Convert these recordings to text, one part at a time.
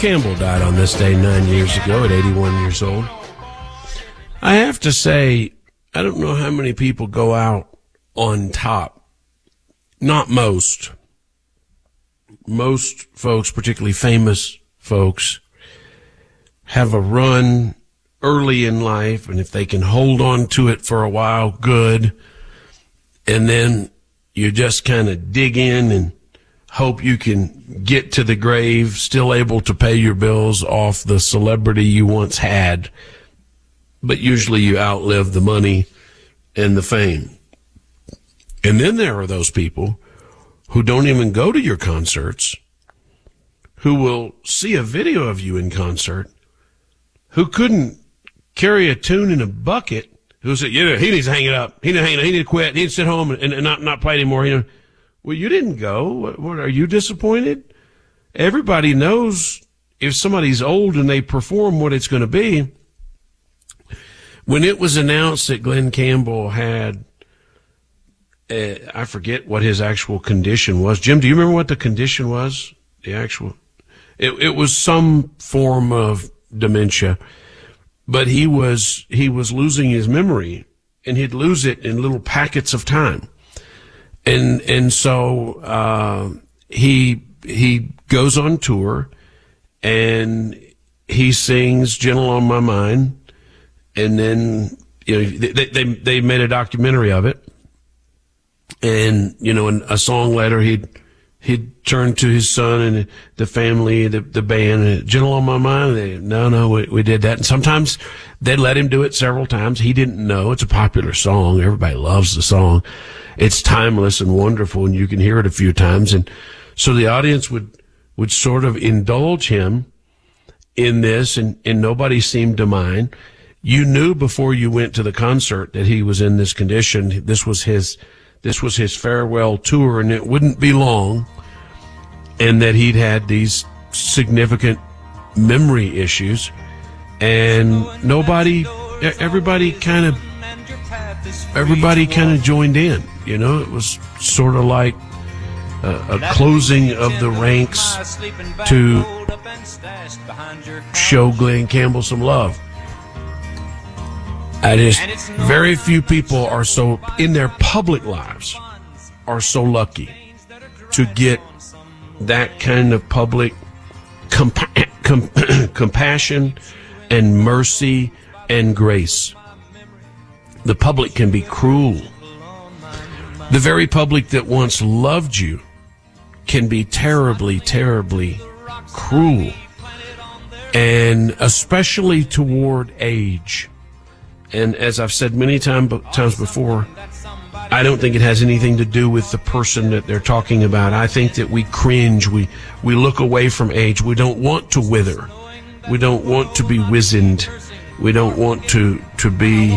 Campbell died on this day 9 years ago at 81 years old. I have to say, I don't know how many people go out on top. Not most. Most folks, particularly famous folks, have a run early in life, and if they can hold on to it for a while, good. And then you just kind of dig in and hope you can get to the grave, still able to pay your bills off the celebrity you once had. But usually you outlive the money and the fame. And then there are those people who don't even go to your concerts, who will see a video of you in concert, who couldn't carry a tune in a bucket, who said, he needs to hang it up. He needs to quit. He needs to sit home and not play anymore. Well, you didn't go. What, are you disappointed? Everybody knows if somebody's old and they perform what it's going to be. When it was announced that Glenn Campbell had, I forget what his actual condition was. Jim, do you remember what the condition was? It was some form of dementia, but he was losing his memory, and he'd lose it in little packets of time. And so, he goes on tour and he sings Gentle on My Mind. And then, they made a documentary of it. And, in a song later, he'd turn to his son and the family, the band, Gentle on My Mind. No, we did that. And sometimes they'd let him do it several times. He didn't know. It's a popular song. Everybody loves the song. It's timeless and wonderful, and you can hear it a few times. And so the audience would sort of indulge him in this, and nobody seemed to mind. You knew before you went to the concert that he was in this condition. This was his farewell tour, and it wouldn't be long, and that he'd had these significant memory issues, and everybody kind of joined in. It was sort of like a closing of the ranks to show Glenn Campbell some love. Very few people are so, in their public lives, are so lucky to get that kind of public compassion and mercy and grace. The public can be cruel. The very public that once loved you can be terribly, terribly cruel. And especially toward age. And as I've said many times before, I don't think it has anything to do with the person that they're talking about. I think that we cringe. We look away from age. We don't want to wither. We don't want to be wizened. We don't want to be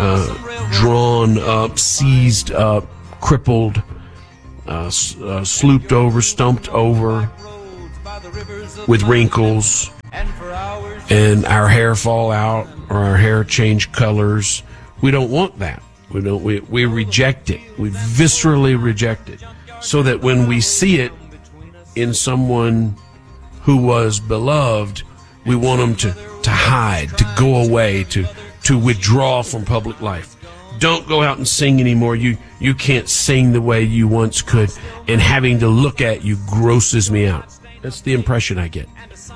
drawn up, seized up, crippled, slooped over, stumped over, with wrinkles, and our hair fall out or our hair change colors. We don't want that. We reject it. We viscerally reject it, so that when we see it in someone who was beloved, we want them to hide, to go away, to withdraw from public life. Don't go out and sing anymore. You can't sing the way you once could, and having to look at you grosses me out. That's the impression I get.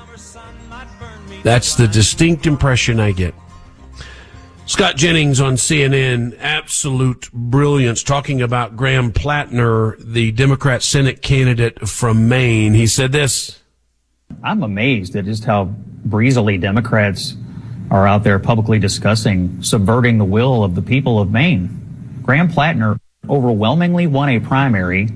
That's the distinct impression I get. Scott Jennings on CNN, absolute brilliance, talking about Graham Plattner, the Democrat Senate candidate from Maine. He said this. I'm amazed at just how breezily Democrats are out there publicly discussing subverting the will of the people of Maine. Graham Plattner overwhelmingly won a primary.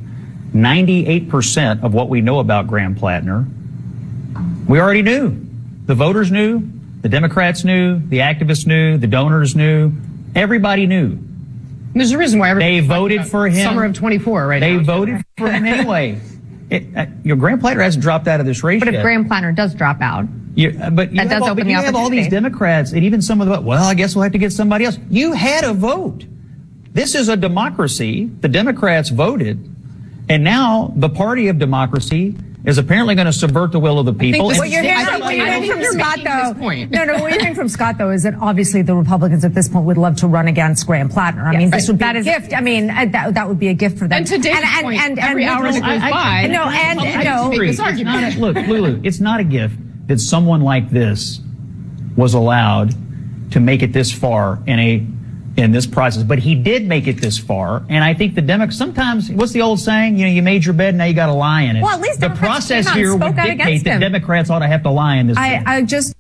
98% of what we know about Graham Plattner, we already knew. The voters knew, the Democrats knew, the activists knew, the donors knew, everybody knew. There's a reason why they voted for him. Summer of 24, right? They voted for him anyway. Graham Plattner hasn't dropped out of this race But yet. if Graham Plattner does drop out, you have all these Democrats, and even some of the, I guess we'll have to get somebody else. You had a vote. This is a democracy. The Democrats voted, and now the party of democracy is apparently going to subvert the will of the people. What you're hearing from Scott, though, what you're hearing from Scott, though, is that obviously the Republicans at this point would love to run against Graham Plattner. I mean, this would be a gift. I mean, that would be a gift for them. And to David's point, every hour that goes by, Look, Lulu, it's not a gift that someone like this was allowed to make it this far in this process, but he did make it this far, and I think the Democrats sometimes, what's the old saying? You made your bed, now you got to lie in it. Well, at least the process here would dictate that Democrats ought to have to lie in this.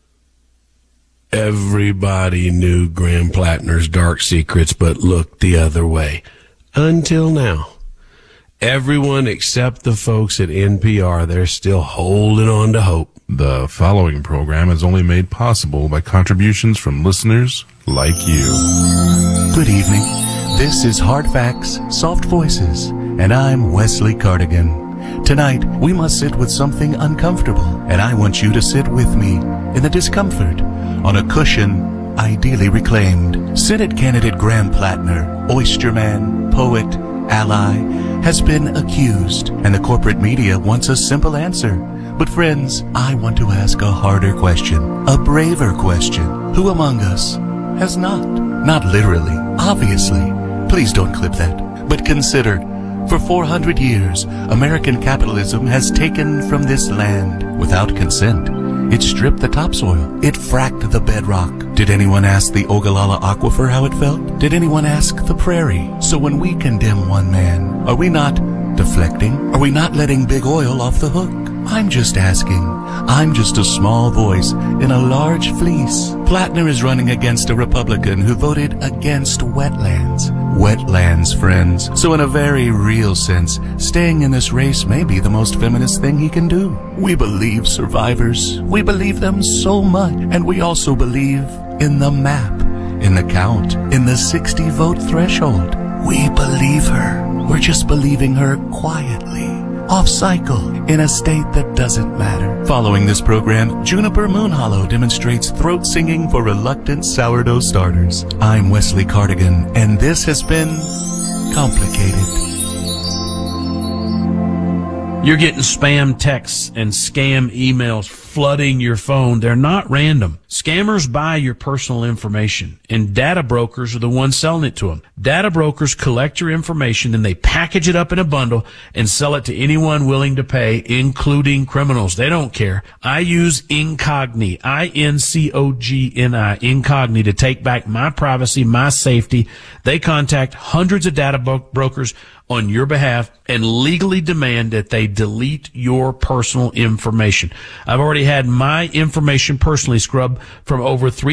Everybody knew Graham Plattner's dark secrets, but looked the other way. Until now. Everyone except the folks at NPR, they're still holding on to hope. The following program is only made possible by contributions from listeners like you. Good evening. This is Hard Facts, Soft Voices, and I'm Wesley Cardigan. Tonight, we must sit with something uncomfortable, and I want you to sit with me in the discomfort on a cushion ideally reclaimed. Senate candidate Graham Plattner, oysterman, poet, ally, has been accused, and the corporate media wants a simple answer. But friends, I want to ask a harder question, a braver question. Who among us has not? Not literally, obviously. Please don't clip that. But consider, for 400 years, American capitalism has taken from this land without consent. It stripped the topsoil. It fracked the bedrock. Did anyone ask the Ogallala Aquifer how it felt? Did anyone ask the prairie? So when we condemn one man, are we not deflecting? Are we not letting big oil off the hook? I'm just asking. I'm just a small voice in a large fleece. Plattner is running against a Republican who voted against wetlands. Wetlands, friends. So in a very real sense, staying in this race may be the most feminist thing he can do. We believe survivors. We believe them so much. And we also believe in the map, in the count, in the 60-vote threshold. We believe her. We're just believing her quietly. Off cycle, in a state that doesn't matter. Following this program, Juniper Moonhollow demonstrates throat singing for reluctant sourdough starters. I'm Wesley Cardigan, and this has been complicated. You're getting spam texts and scam emails flooding your phone. They're not random. Scammers buy your personal information, and data brokers are the ones selling it to them. Data brokers collect your information, and they package it up in a bundle and sell it to anyone willing to pay, including criminals. They don't care. I use Incogni, I-N-C-O-G-N-I, Incogni, to take back my privacy, my safety. They contact hundreds of data brokers on your behalf and legally demand that they delete your personal information. I've already had my information personally scrubbed from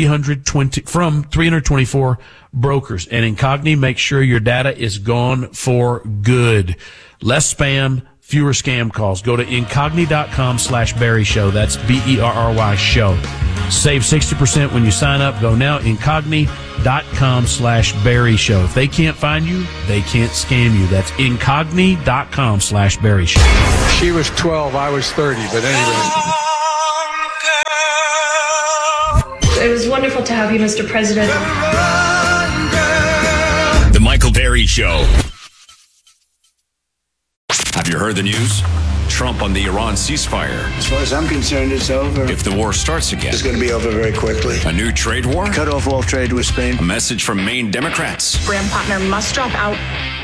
324 brokers, and Incogni makes sure your data is gone for good. Less spam, fewer scam calls. Go to incogni.com/Barry Show. That's BERRY show. Save 60% when you sign up. Go now, incogni.com/Barry Show. If they can't find you, they can't scam you. That's incogni.com/Barry Show. She was 12, I was 30, but anyway. It was wonderful to have you, Mr. President. The Michael Berry Show. Have you heard the news? Trump on the Iran ceasefire. As far as I'm concerned, it's over. If the war starts again. It's going to be over very quickly. A new trade war? Cut off all trade with Spain. A message from Maine Democrats. Graham Plattner must drop out.